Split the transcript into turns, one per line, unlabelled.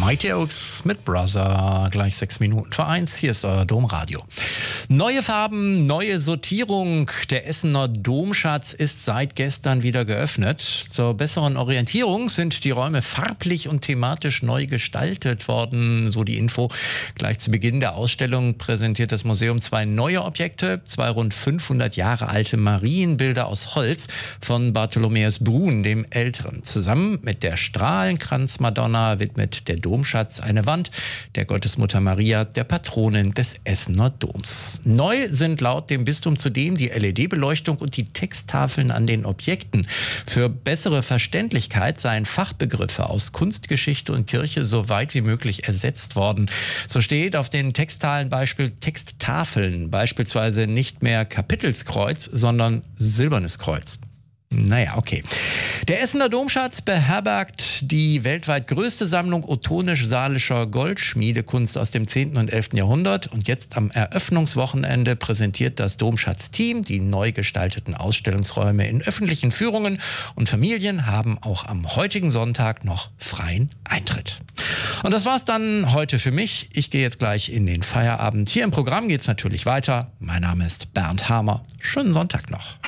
Mighty Oaks mit Brother, gleich 6 Minuten vor 1. Hier ist euer Domradio. Neue Farben, neue Sortierung. Der Essener Domschatz ist seit gestern wieder geöffnet. Zur besseren Orientierung sind die Räume farblich und thematisch neu gestaltet worden, so die Info. Gleich zu Beginn der Ausstellung präsentiert das Museum 2 neue Objekte, 2 rund 500 Jahre alte Marienbilder aus Holz von Bartholomäus Brun, dem Älteren. Zusammen mit der Strahlenkranz-Madonna widmet der Domschatz eine Wand der Gottesmutter Maria, der Patronin des Essener Doms. Neu sind laut dem Bistum zudem die LED-Beleuchtung und die Texttafeln an den Objekten. Für bessere Verständlichkeit seien Fachbegriffe aus Kunstgeschichte und Kirche so weit wie möglich ersetzt worden. So steht auf den Texttafeln beispielsweise nicht mehr Kapitelskreuz, sondern Silbernes Kreuz. Naja, okay. Der Essener Domschatz beherbergt die weltweit größte Sammlung ottonisch-salischer Goldschmiedekunst aus dem 10. und 11. Jahrhundert. Und jetzt am Eröffnungswochenende präsentiert das Domschatz-Team die neu gestalteten Ausstellungsräume in öffentlichen Führungen. Und Familien haben auch am heutigen Sonntag noch freien Eintritt. Und das war's dann heute für mich. Ich gehe jetzt gleich in den Feierabend. Hier im Programm geht's natürlich weiter. Mein Name ist Bernd Hamer. Schönen Sonntag noch.